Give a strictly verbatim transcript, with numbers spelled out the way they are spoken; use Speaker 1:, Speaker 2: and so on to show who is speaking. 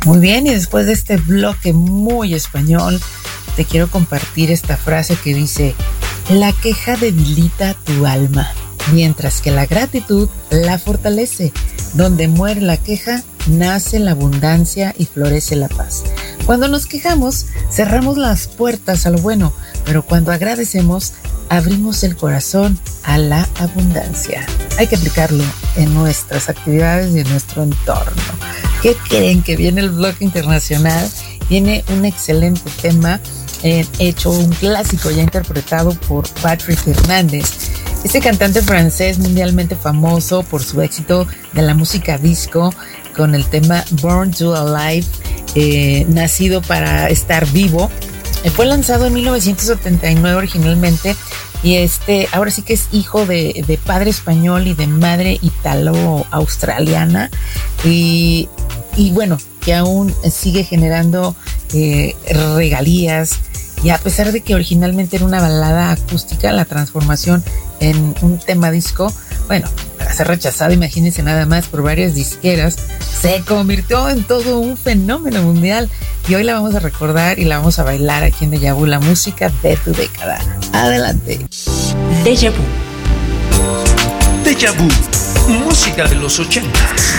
Speaker 1: Muy bien, y después de este bloque muy español, te quiero compartir esta frase que dice: la queja debilita tu alma, mientras que la gratitud la fortalece. Donde muere la queja, nace la abundancia y florece la paz. Cuando nos quejamos, cerramos las puertas a lo bueno, pero cuando agradecemos, abrimos el corazón a la abundancia. Hay que aplicarlo en nuestras actividades y en nuestro entorno. ¿Qué creen? Que viene el bloque internacional, viene un excelente tema eh, hecho, un clásico ya interpretado por Patrick Hernández. Este cantante francés mundialmente famoso por su éxito de la música disco con el tema Born to Alive, eh, nacido para estar vivo. Eh, fue lanzado en mil novecientos setenta y nueve originalmente, y este ahora sí que es hijo de, de padre español y de madre italo-australiana, y, y bueno, que aún sigue generando eh, regalías. Y a pesar de que originalmente era una balada acústica, la transformación en un tema disco, bueno, para ser rechazado, imagínense nada más, por varias disqueras, se convirtió en todo un fenómeno mundial. Y hoy la vamos a recordar y la vamos a bailar aquí en Deja Vu, la música de tu década. Adelante.
Speaker 2: Deja Vu. Deja Vu, música de los ochentas.